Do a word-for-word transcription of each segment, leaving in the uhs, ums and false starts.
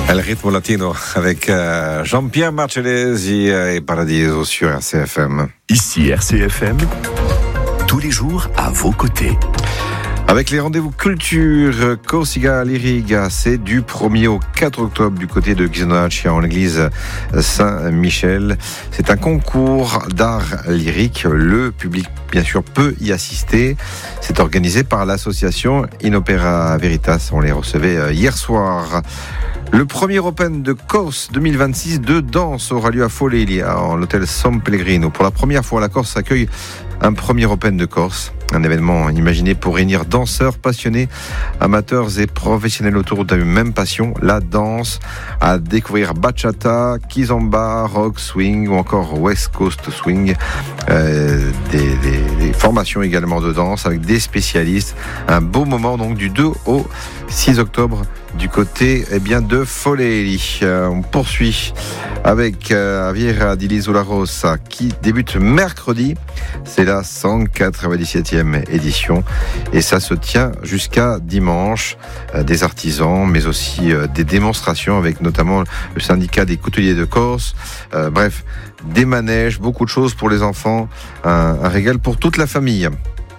El Ritmo Latino avec euh, Jean-Pierre Marcellesi et Paradiso sur R C F M. Ici R C F M, tous les jours à vos côtés. Avec les rendez-vous culture, Corsica Liriga, c'est du premier au quatre octobre du côté de Ghisonaccia en l'église Saint-Michel. C'est un concours d'art lyrique. Le public, bien sûr, peut y assister. C'est organisé par l'association In Opera Veritas. On les recevait hier soir. Le premier Open de Corse deux mille vingt-six de danse aura lieu à Foleli, en l'hôtel San Pellegrino. Pour la première fois, la Corse accueille un premier Open de Corse. Un événement imaginé pour réunir danseurs passionnés, amateurs et professionnels autour d'une même passion, la danse. À découvrir bachata, kizomba, rock, swing ou encore West Coast swing. Euh, des, des, des formations également de danse avec des spécialistes. Un beau moment donc du deux au six octobre du côté eh bien, de Foleli. Euh, on poursuit avec euh, Aviera di l'Isola Rossa qui débute mercredi. C'est la cent quatre-vingt-dix-septième édition et ça se tient jusqu'à dimanche. Euh, des artisans mais aussi euh, des démonstrations avec notamment le syndicat des couteliers de Corse. Euh, bref, des manèges, beaucoup de choses pour les enfants, un, un régal pour toute la famille.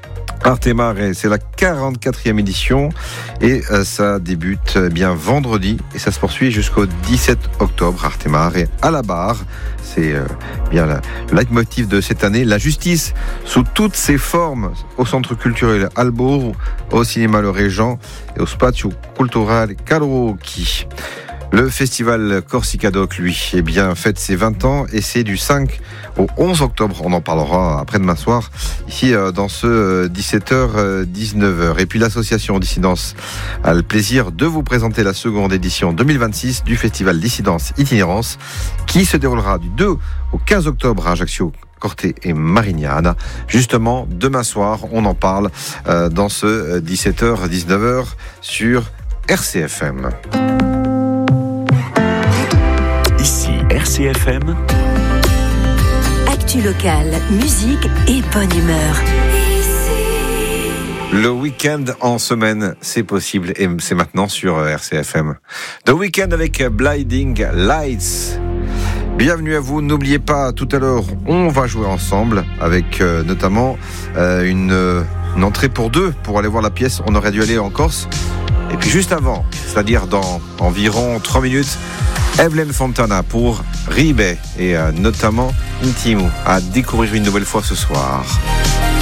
Arte Mare, c'est la quarante-quatrième édition et euh, ça débute eh bien vendredi et ça se poursuit jusqu'au dix-sept octobre. Arte Mare à la barre, c'est euh, bien la, le leitmotiv de cette année. La justice sous toutes ses formes au centre culturel Albo, au cinéma Le Régent et au Spazio Culturale Karaoke. Le festival Corsica Doc, lui, eh bien, fête ses vingt ans et c'est du cinq au onze octobre. On en parlera après-demain soir, ici dans ce dix-sept heures dix-neuf heures. Et puis l'association Dissidence a le plaisir de vous présenter la seconde édition deux mille vingt-six du festival Dissidence Itinérance qui se déroulera du deux au quinze octobre à Ajaccio, Corté et Marignane. Justement, demain soir, on en parle euh, dans ce dix-sept heures dix-neuf heures sur R C F M. Ici R C F M. Actu locale, musique et bonne humeur. Le week-end en semaine, c'est possible et c'est maintenant sur R C F M. The Weekend avec Blinding Lights. Bienvenue à vous, n'oubliez pas, tout à l'heure, on va jouer ensemble avec euh, notamment euh, une, euh, une entrée pour deux pour aller voir la pièce. On aurait dû aller en Corse. Et puis juste avant, c'est-à-dire dans environ trois minutes, Evelyn Fontana pour Ribe et euh, notamment Intimo à découvrir une nouvelle fois ce soir.